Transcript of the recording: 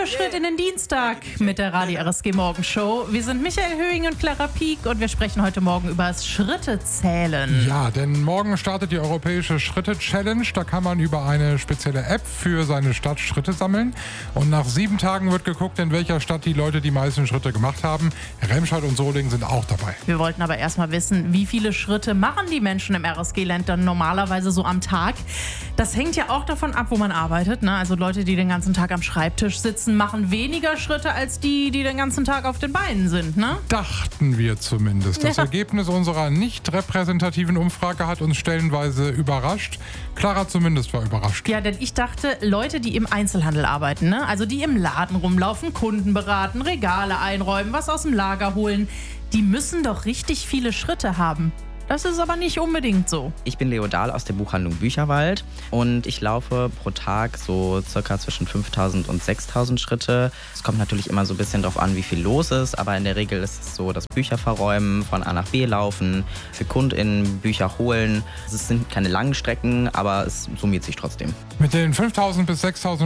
Guter Schritt in den Dienstag mit der Radio RSG Morgenshow. Wir sind Michael Höhing und Clara Pieck und wir sprechen heute Morgen über das Schrittezählen. Ja, denn morgen startet die Europäische Schritte-Challenge. Da kann man über eine spezielle App für seine Stadt Schritte sammeln. Und nach 7 Tagen wird geguckt, in welcher Stadt die Leute die meisten Schritte gemacht haben. Remscheid und Solingen sind auch dabei. Wir wollten aber erstmal wissen, wie viele Schritte machen die Menschen im RSG-Land dann normalerweise so am Tag? Das hängt ja auch davon ab, wo man arbeitet, ne? Also Leute, die den ganzen Tag am Schreibtisch sitzen, machen weniger Schritte als die den ganzen Tag auf den Beinen sind, ne? Dachten wir zumindest. Das Ergebnis unserer nicht repräsentativen Umfrage hat uns stellenweise überrascht. Clara zumindest war überrascht. Ja, denn ich dachte, Leute, die im Einzelhandel arbeiten, ne? Also die im Laden rumlaufen, Kunden beraten, Regale einräumen, was aus dem Lager holen, die müssen doch richtig viele Schritte haben. Das ist aber nicht unbedingt so. Ich bin Leo Dahl aus der Buchhandlung Bücherwald und ich laufe pro Tag so circa zwischen 5.000 und 6.000 Schritte. Es kommt natürlich immer so ein bisschen drauf an, wie viel los ist, aber in der Regel ist es so, dass Bücher verräumen, von A nach B laufen, für KundInnen Bücher holen. Es sind keine langen Strecken, aber es summiert sich trotzdem. Mit den 5.000 bis 6.000